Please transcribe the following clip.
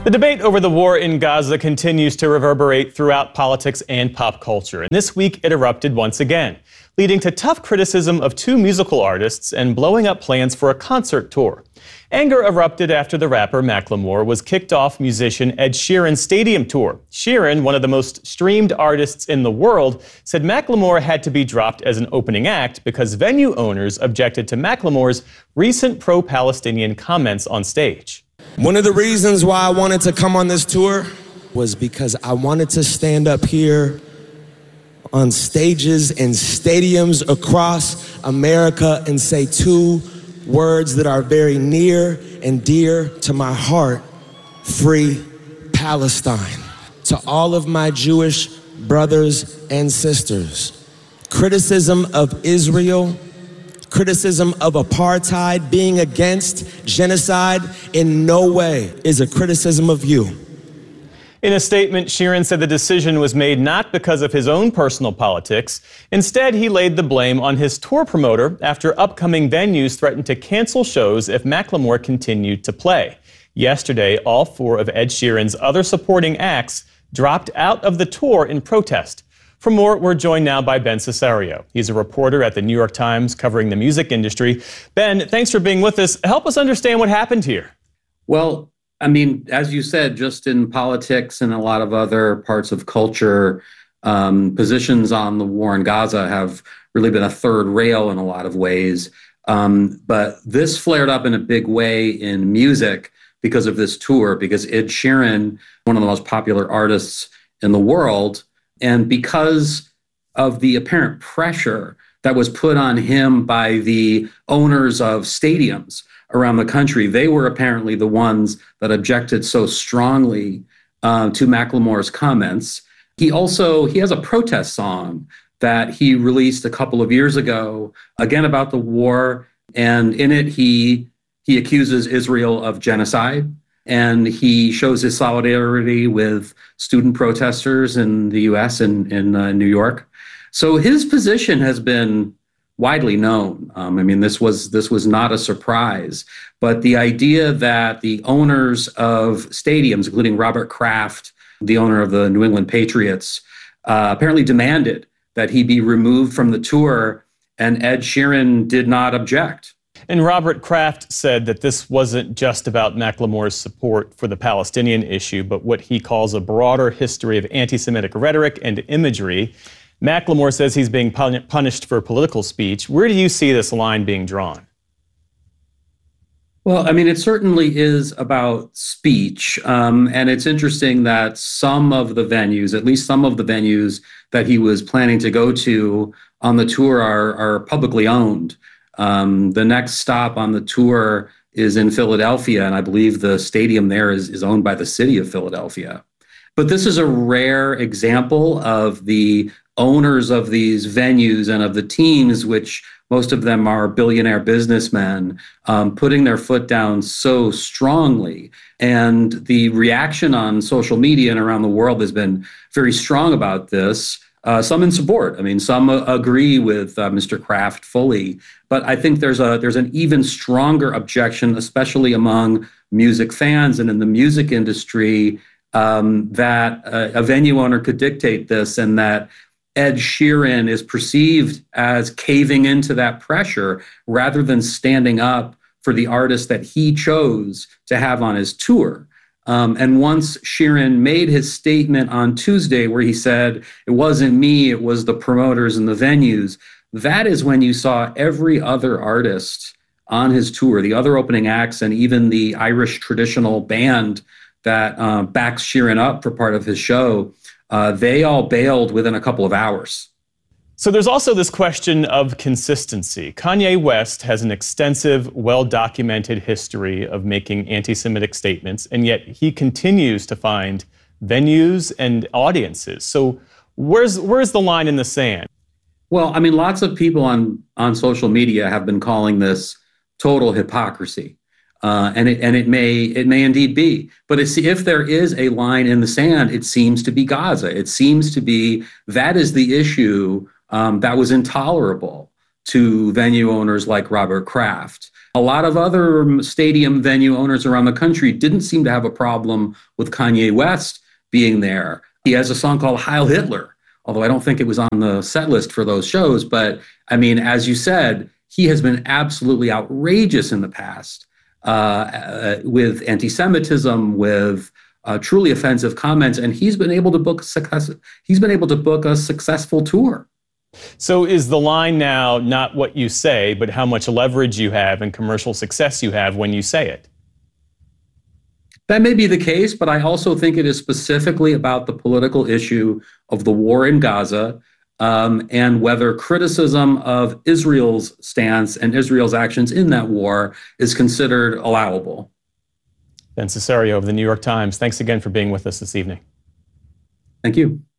The debate over the war in Gaza continues to reverberate throughout politics and pop culture. And this week it erupted once again, leading to tough criticism of two musical artists and blowing up plans for a concert tour. Anger erupted after the rapper Macklemore was kicked off musician Ed Sheeran's stadium tour. Sheeran, one of the most streamed artists in the world, said Macklemore had to be dropped as an opening act because venue owners objected to Macklemore's recent pro-Palestinian comments on stage. One of the reasons why I wanted to come on this tour was because I wanted to stand up here on stages and stadiums across America and say two words that are very near and dear to my heart: free Palestine. To all of my Jewish brothers and sisters, criticism of Israel, criticism of apartheid, being against genocide, in no way is a criticism of you. In a statement, Sheeran said the decision was made not because of his own personal politics. Instead, he laid the blame on his tour promoter after upcoming venues threatened to cancel shows if Macklemore continued to play. Yesterday, all four of Ed Sheeran's other supporting acts dropped out of the tour in protest. For more, we're joined now by Ben Cesario. He's a reporter at the New York Times covering the music industry. Ben, thanks for being with us. Help us understand what happened here. Well, I mean, as you said, just in politics and a lot of other parts of culture, positions on the war in Gaza have really been a third rail in a lot of ways. But this flared up in a big way in music because of this tour, because Ed Sheeran, one of the most popular artists in the world, and because of the apparent pressure that was put on him by the owners of stadiums around the country, they were apparently the ones that objected so strongly to Macklemore's comments. He has a protest song that he released a couple of years ago, again about the war, and in it he accuses Israel of genocide. And he shows his solidarity with student protesters in the U.S. and in New York. So his position has been widely known. I mean, this was not a surprise. But the idea that the owners of stadiums, including Robert Kraft, the owner of the New England Patriots, apparently demanded that he be removed from the tour, and Ed Sheeran did not object. And Robert Kraft said that this wasn't just about Macklemore's support for the Palestinian issue, but what he calls a broader history of anti-Semitic rhetoric and imagery. Macklemore says he's being punished for political speech. Where do you see this line being drawn? Well, I mean, it certainly is about speech. And it's interesting that some of the venues, at least some of the venues that he was planning to go to on the tour are publicly owned. The next stop on the tour is in Philadelphia, and I believe the stadium there is owned by the city of Philadelphia. But this is a rare example of the owners of these venues and of the teams, which most of them are billionaire businessmen, putting their foot down so strongly. And the reaction on social media and around the world has been very strong about this. Some in support. I mean, some agree with Mr. Kraft fully, but I think there's an even stronger objection, especially among music fans and in the music industry, that a venue owner could dictate this, and that Ed Sheeran is perceived as caving into that pressure rather than standing up for the artist that he chose to have on his tour. And once Sheeran made his statement on Tuesday where he said, "It wasn't me, it was the promoters and the venues," that is when you saw every other artist on his tour, the other opening acts, and even the Irish traditional band that backs Sheeran up for part of his show, they all bailed within a couple of hours. So there's also this question of consistency. Kanye West has an extensive, well-documented history of making anti-Semitic statements, and yet he continues to find venues and audiences. So where's the line in the sand? Well, I mean, lots of people on social media have been calling this total hypocrisy. And it may indeed be. But if there is a line in the sand, it seems to be Gaza. It seems to be that is the issue that was intolerable to venue owners like Robert Kraft. A lot of other stadium venue owners around the country didn't seem to have a problem with Kanye West being there. He has a song called Heil Hitler, although I don't think it was on the set list for those shows. But I mean, as you said, he has been absolutely outrageous in the past with anti-Semitism, with truly offensive comments, and he's been able to book a successful tour. So is the line now not what you say, but how much leverage you have and commercial success you have when you say it? That may be the case, but I also think it is specifically about the political issue of the war in Gaza, and whether criticism of Israel's stance and Israel's actions in that war is considered allowable. Ben Cesario of the New York Times, thanks again for being with us this evening. Thank you.